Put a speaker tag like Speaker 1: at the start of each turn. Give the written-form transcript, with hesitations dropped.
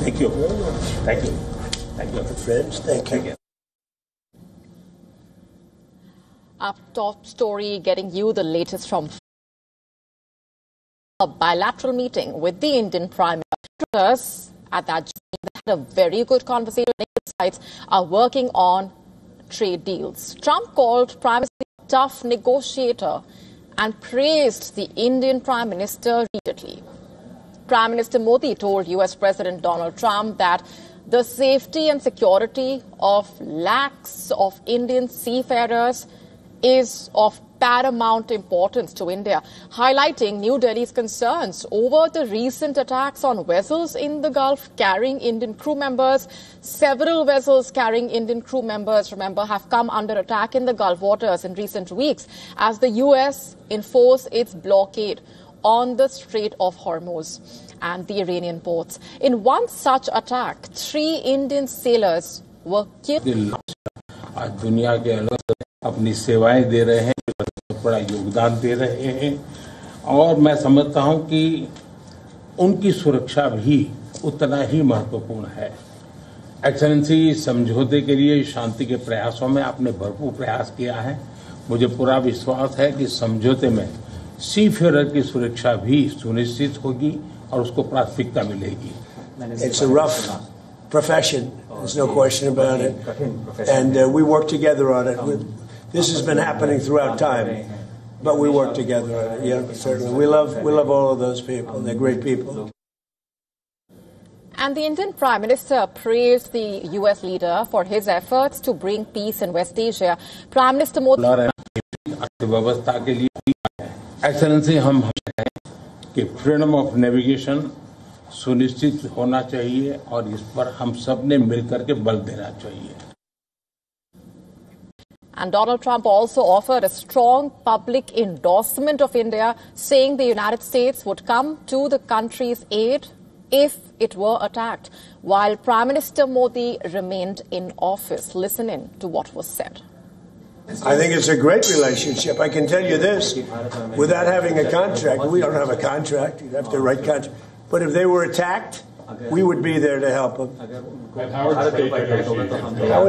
Speaker 1: Thank you. Thank you. Thank you.
Speaker 2: Friends, thank you.
Speaker 3: Our top story getting you the latest from a bilateral meeting with the Indian Prime Minister. At that, they had a very good conversation. Both sides are working on trade deals. Trump called Prime Minister a tough negotiator and praised the Indian Prime Minister repeatedly. Prime Minister Modi told US President Donald Trump that the safety and security of lakhs of Indian seafarers is of paramount importance to India, highlighting New Delhi's concerns over the recent attacks on vessels in the Gulf carrying Indian crew members. Several vessels carrying Indian crew members, remember, have come under attack in the Gulf waters in recent weeks as the U.S. enforced its blockade on the Strait of Hormuz and the Iranian ports. In one such attack, 3 Indian sailors were killed.
Speaker 1: अपनी सेवाएं दे रहे हैं, बड़ा योगदान दे रहे हैं और मैं समझता हूं कि उनकी सुरक्षा भी उतना ही महत्वपूर्ण है। एक्सेलेंसी, समझौते के लिए शांति के प्रयासों में आपने भरपूर प्रयास किया है। मुझे पूरा विश्वास है कि समझौते में सीफेरर की सुरक्षा भी सुनिश्चित होगी और उसको प्राथमिकता मिलेगी।
Speaker 2: It's a rough profession, there's no question about it, and we work together on it. This has been happening throughout time, but we work together on it. Yeah, certainly. We love all of those people. They're great people.
Speaker 3: And the Indian Prime Minister praised the US leader for his efforts to bring peace in West Asia. Prime Minister Modi
Speaker 1: अर्थव्यवस्था के लिए excellency हम कि freedom of navigation सुनिश्चित होना चाहिए और इस पर हम सब ने मिलकर के बल देना चाहिए।
Speaker 3: And Donald Trump also offered a strong public endorsement of India, saying the United States would come to the country's aid if it were attacked, while Prime Minister Modi remained in office. Listen in to what was said.
Speaker 2: I think it's a great relationship. I can tell you this, without having a contract, we don't have a contract, you'd have to write contract, but if they were attacked, we would be there to help them.